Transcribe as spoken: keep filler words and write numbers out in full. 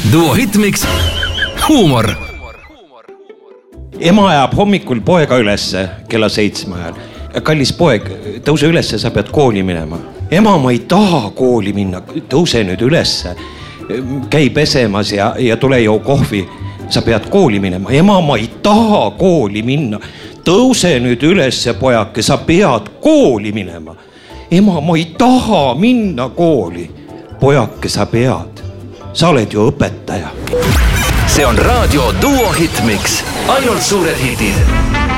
Duo Hitmix huumor. Ema ajab hommikul poega ülesse kella seitsme ajal. Kallis poeg, tõuse ülesse, sa pead kooli minema. Ema, ma ei taha kooli minna, tõuse nüüd ülesse. Käi pesemas ja, ja tule joo kohvi. Sa pead kooli minema. Ema, ma ei taha kooli minna. Tõuse nüüd ülesse, pojake, sa pead kooli minema. Ema, ma ei taha minna kooli. Pojake, sa pead. Sa oled ju õpetaja. See on raadio Duo Hitmix. Ainult suured hitid.